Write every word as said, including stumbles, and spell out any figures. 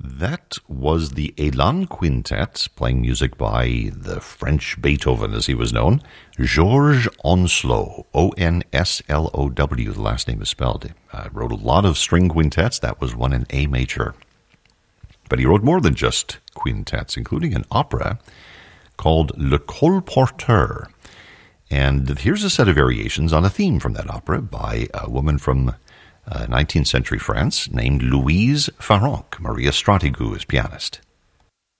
That was the Elan Quintet, playing music by the French Beethoven, as he was known, Georges Onslow, O N S L O W, the last name is spelled. Uh, wrote a lot of string quintets. That was one in A major. But he wrote more than just quintets, including an opera called Le Colporteur. And here's a set of variations on a theme from that opera by a woman from uh, nineteenth century France named Louise Farrenc. Maria Stratigou is pianist.